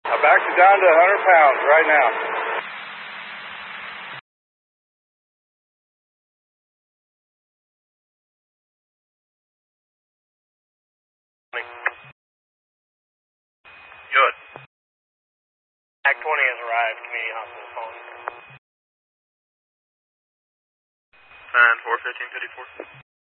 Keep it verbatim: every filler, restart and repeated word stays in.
I'm actually down to one hundred pounds right now. Good. Act twenty has arrived. Community hospital phone. Sign four fifteen fifty-four.